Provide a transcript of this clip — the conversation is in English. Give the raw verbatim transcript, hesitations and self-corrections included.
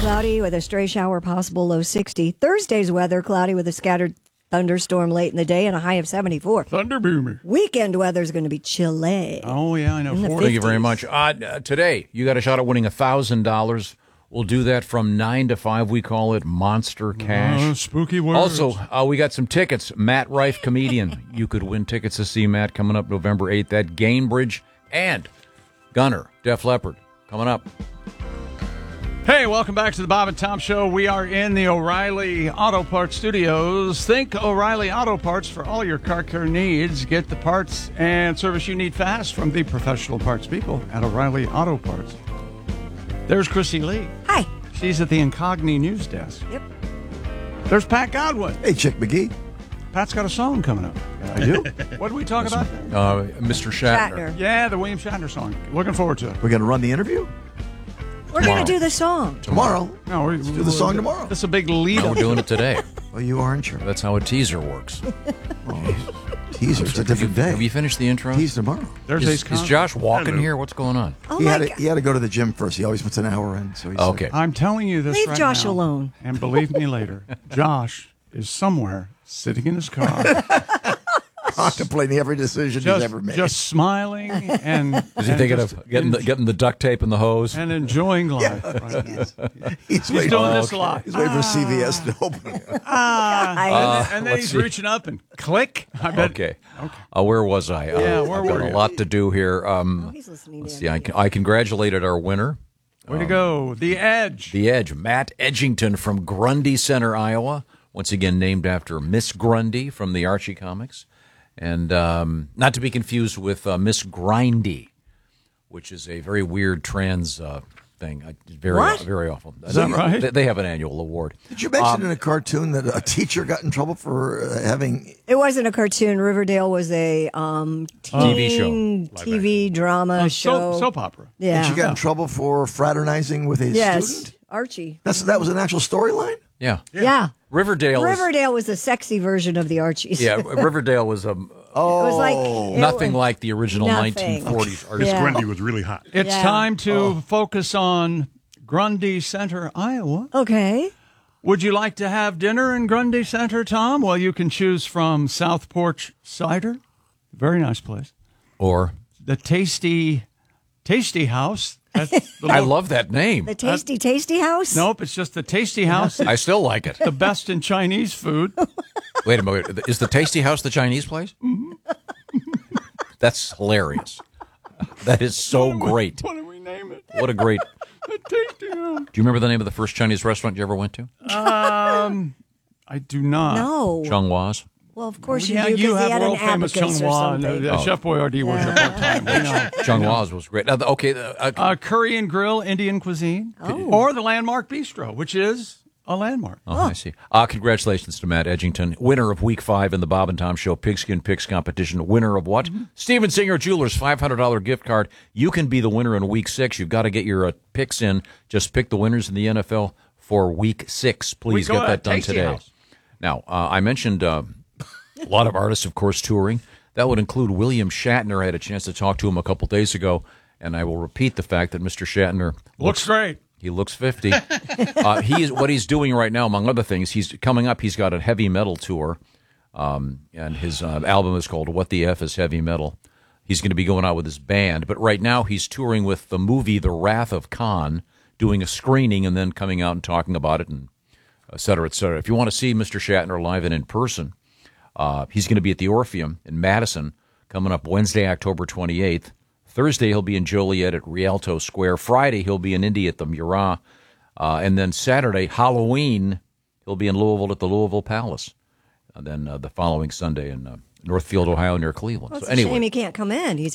Cloudy with a stray shower possible, low sixty. Thursday's weather, cloudy with a scattered thunderstorm late in the day and a high of seventy-four. Thunder boomer. Weekend weather is going to be chilly. Oh, yeah, I know. In the forty. Thank you very much. Uh, uh, today, you got a shot at winning one thousand dollars. We'll do that from nine to five. We call it Monster Cash. Oh, spooky words. Also, uh, we got some tickets. Matt Rife, comedian. You could win tickets to see Matt coming up November eighth at Gainbridge. And Gunner, Def Leppard, coming up. Hey, welcome back to the Bob and Tom Show. We are in the O'Reilly Auto Parts Studios. Think O'Reilly Auto Parts for all your car care needs. Get the parts and service you need fast from the professional parts people at O'Reilly Auto Parts. There's Chrissy Lee. Hi. She's at the Incogni News Desk. Yep. There's Pat Godwin. Hey, Chick McGee. Pat's got a song coming up. I do. What did we talk about? Uh, Mister Shatner. Shatner. Yeah, the William Shatner song. Looking forward to it. We're going to run the interview We're going to do the song. tomorrow. No, we're, Let's do the song tomorrow. That's a big lead No, up. we're doing it today. Well, you aren't sure. That's how a teaser works. Oh, teaser. It's a Have you, different day. have you finished the intro? Tease tomorrow. There's Is, Ace is Con- Josh walking Hello. here? What's going on? Oh, he, my had to, God. he had to go to the gym first. He always puts an hour in. So he's Okay. I'm telling you this Leave right Josh now, alone. And believe me later, Josh is somewhere sitting in his car, contemplating every decision just, he's ever made. just smiling and, Is he and thinking just of getting the, getting the duct tape and the hose? and enjoying life. Right now. he's, He's waiting, doing this a lot. he's waiting for C V S to open. Ah, I- and then, and then let's he's see. reaching up and click. I bet. Okay. Uh, where was I? Uh, Yeah, where I've got were a you? lot to do here. Um, Oh, he's listening let's to see. I, Andy. I congratulated our winner, Way to go, The Edge. The Edge, Matt Edgington from Grundy Center, Iowa. Once again, named after Miss Grundy from the Archie comics. And um, not to be confused with uh, Miss Grindy, which is a very weird trans uh, thing. I, very, What? very awful. Is that right? They, they have an annual award. Did you mention in a cartoon that a teacher got in trouble for uh, having... It wasn't a cartoon. Riverdale was a um, teen T V show. T V drama Uh, show. soap, soap opera. Yeah. And she got in trouble for fraternizing with a yes. student? Archie. That's, that was an actual storyline? Yeah. Yeah. Riverdale is... Riverdale was the sexy version of the Archies. Yeah, Riverdale was um, Oh. It was like it nothing was- like the original Nothing. nineteen forties art. Miss Yeah. Grundy was really hot. It's Yeah. time to focus on Grundy Center, Iowa. Okay. Would you like to have dinner in Grundy Center, Tom? Well, you can choose from South Porch Cider, very nice place. Or The Tasty, Tasty House. That's the I lo- love that name. The Tasty Tasty House? Nope, it's just the Tasty House. I still like it. The best in Chinese food. Wait a minute. Is the Tasty House the Chinese place? That's hilarious. That is so great. What do we name it? What a great. The Tasty House. Do you remember the name of the first Chinese restaurant you ever went to? Um, I do not. No. Chonghua's. Well, of course you Yeah, do, you because he have had world an famous abacus or Chonghua. and, something. uh, Chef Boyardee was your part-time. We know. Chonghua's was great. Uh, the- okay. Uh, uh, Uh, Curry and Grill, Indian cuisine. Oh. Or the Landmark Bistro, which is a landmark. oh, I see. Uh, congratulations to Matt Edgington, winner of Week Five in the Bob and Tom Show Pigskin Picks competition. Winner of what? Mm-hmm. Steven Singer Jewelers five hundred dollars gift card. You can be the winner in Week Six. You've got to get your uh, picks in. Just pick the winners in the N F L for Week Six. Please We go get that at done Tasty today. House. Now, uh, I mentioned uh, a lot of artists, of course, touring. That would include William Shatner. I had a chance to talk to him a couple days ago, and I will repeat the fact that Mister Shatner Looks great. he looks fifty. uh, he is what he's doing right now, among other things. He's coming up. He's got a heavy metal tour, um, and his uh, album is called "What the F Is Heavy Metal." He's going to be going out with his band, but right now he's touring with the movie "The Wrath of Khan," doing a screening and then coming out and talking about it, and et cetera, et cetera. If you want to see Mister Shatner live and in person, uh, he's going to be at the Orpheum in Madison coming up Wednesday, October twenty-eighth. Thursday, he'll be in Joliet at Rialto Square. Friday, he'll be in Indy at the Murat. Uh, and then Saturday, Halloween, he'll be in Louisville at the Louisville Palace. And then uh, the following Sunday in uh, Northfield, Ohio, near Cleveland. Well, it's so a anyway, shame he can't come in. He's